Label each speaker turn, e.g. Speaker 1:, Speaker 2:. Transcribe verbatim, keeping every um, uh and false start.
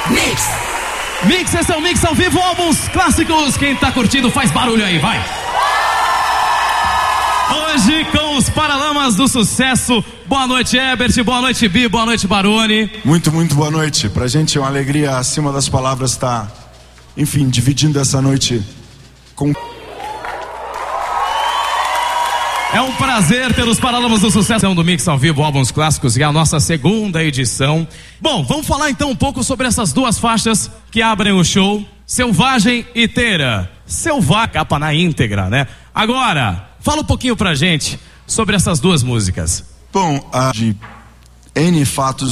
Speaker 1: Mix.
Speaker 2: Mix, esse é o Mix ao vivo, álbuns clássicos. Quem tá curtindo faz barulho aí, vai. Hoje com os Paralamas do Sucesso. Boa noite, Herbert, boa noite, Bi, boa noite, Barone.
Speaker 3: Muito, muito boa noite. Pra gente é uma alegria acima das palavras estar, enfim, dividindo essa noite com...
Speaker 2: É um prazer ter os Paralamas do Sucesso do Mix ao vivo, álbuns clássicos, e a nossa segunda edição. Bom, vamos falar então um pouco sobre essas duas faixas que abrem o show, Selvagem e Teira. Selvagem, capa na íntegra, né? Agora, fala um pouquinho pra gente sobre essas duas músicas.
Speaker 3: Bom, a de N fatos